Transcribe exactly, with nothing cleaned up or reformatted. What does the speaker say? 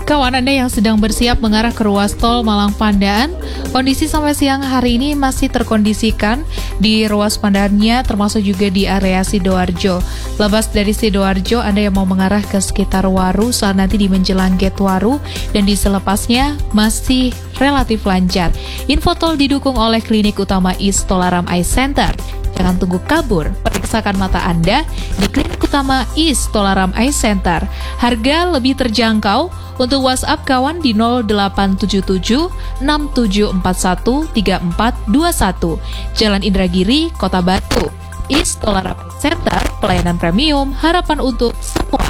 Kawan Anda yang sedang bersiap mengarah ke ruas tol Malang Pandaan, kondisi sampai siang hari ini masih terkondisikan di ruas Pandaannya, termasuk juga di area Sidoarjo. Lepas dari Sidoarjo, Anda yang mau mengarah ke sekitar Waru saat nanti di menjelang gate Waru dan di selepasnya masih relatif lancar. Info tol didukung oleh Klinik Utama East Tolaram Eye Center. Jangan tunggu kabur, periksakan mata Anda di Klinik Utama East Tolaram Eye Center. Harga lebih terjangkau. Untuk WhatsApp kawan di nol delapan tujuh tujuh enam tujuh empat satu tiga empat dua satu. Jalan Indragiri, Kota Batu. East Tolaram Eye Center, pelayanan premium, harapan untuk semua.